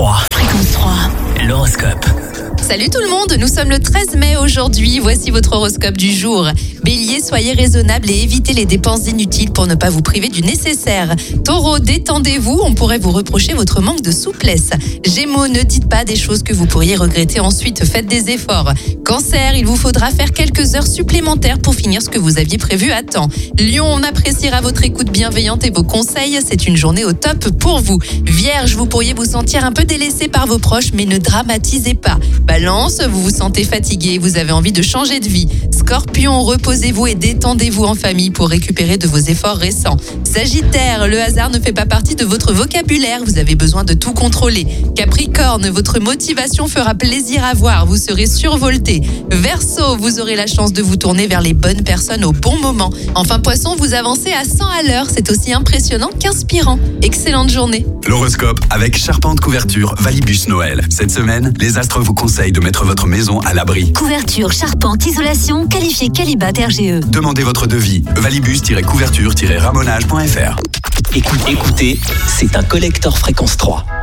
3. Fréquence 3. L'horoscope. Salut tout le monde, nous sommes le 13 mai aujourd'hui, voici votre horoscope du jour. Bélier, soyez raisonnable et évitez les dépenses inutiles pour ne pas vous priver du nécessaire. Taureau, détendez-vous, on pourrait vous reprocher votre manque de souplesse. Gémeaux, ne dites pas des choses que vous pourriez regretter ensuite, faites des efforts. Cancer, il vous faudra faire quelques heures supplémentaires pour finir ce que vous aviez prévu à temps. Lion, on appréciera votre écoute bienveillante et vos conseils, c'est une journée au top pour vous. Vierge, vous pourriez vous sentir un peu délaissé par vos proches, mais ne dramatisez pas. Balance, vous vous sentez fatigué, vous avez envie de changer de vie. Scorpion, reposez-vous et détendez-vous en famille pour récupérer de vos efforts récents. Sagittaire, le hasard ne fait pas partie de votre vocabulaire, vous avez besoin de tout contrôler. Capricorne, votre motivation fera plaisir à voir, vous serez survolté. Verseau, vous aurez la chance de vous tourner vers les bonnes personnes au bon moment. Enfin Poisson, vous avancez à 100 à l'heure, c'est aussi impressionnant qu'inspirant. Excellente journée. L'horoscope avec Charpente Couverture Valibus Noël. Cette semaine, les astres vous conseillent de mettre votre maison à l'abri. Couverture, charpente, isolation, qualifié Qualibat RGE. Demandez votre devis. Valibus-couverture-ramonage.fr. Écoutez, c'est un collector Fréquence 3.